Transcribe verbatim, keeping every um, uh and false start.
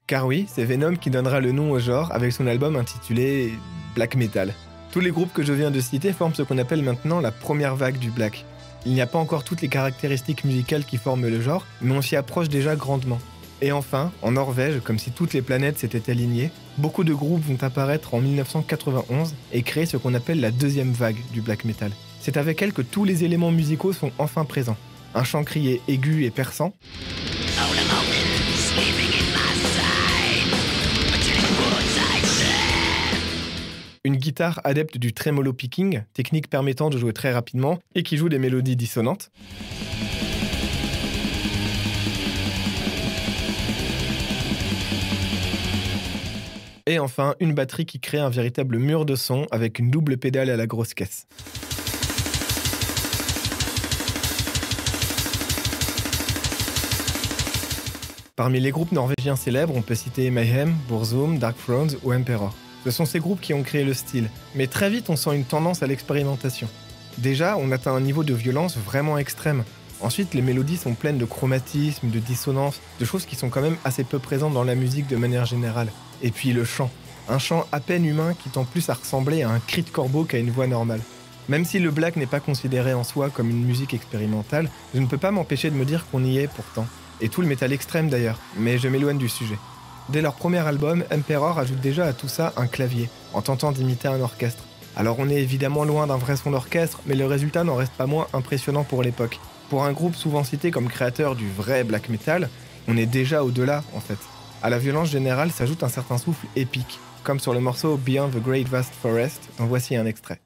Car oui, c'est Venom qui donnera le nom au genre avec son album intitulé Black Metal. Tous les groupes que je viens de citer forment ce qu'on appelle maintenant la première vague du black. Il n'y a pas encore toutes les caractéristiques musicales qui forment le genre, mais on s'y approche déjà grandement. Et enfin, en Norvège, comme si toutes les planètes s'étaient alignées, beaucoup de groupes vont apparaître en mille neuf cent quatre-vingt-onze et créer ce qu'on appelle la deuxième vague du black metal. C'est avec elle que tous les éléments musicaux sont enfin présents. Un chant crié aigu et perçant, une guitare adepte du tremolo picking, technique permettant de jouer très rapidement et qui joue des mélodies dissonantes, et enfin une batterie qui crée un véritable mur de son avec une double pédale à la grosse caisse. Parmi les groupes norvégiens célèbres, on peut citer Mayhem, Burzum, Dark Thrones ou Emperor. Ce sont ces groupes qui ont créé le style, mais très vite on sent une tendance à l'expérimentation. Déjà, on atteint un niveau de violence vraiment extrême. Ensuite, les mélodies sont pleines de chromatisme, de dissonance, de choses qui sont quand même assez peu présentes dans la musique de manière générale. Et puis le chant. Un chant à peine humain qui tend plus à ressembler à un cri de corbeau qu'à une voix normale. Même si le black n'est pas considéré en soi comme une musique expérimentale, je ne peux pas m'empêcher de me dire qu'on y est pourtant. Et tout le métal extrême d'ailleurs, mais je m'éloigne du sujet. Dès leur premier album, Emperor ajoute déjà à tout ça un clavier, en tentant d'imiter un orchestre. Alors on est évidemment loin d'un vrai son d'orchestre, mais le résultat n'en reste pas moins impressionnant pour l'époque. Pour un groupe souvent cité comme créateur du vrai black metal, on est déjà au-delà en fait. À la violence générale s'ajoute un certain souffle épique, comme sur le morceau Beyond the Great Vast Forest, dont voici un extrait.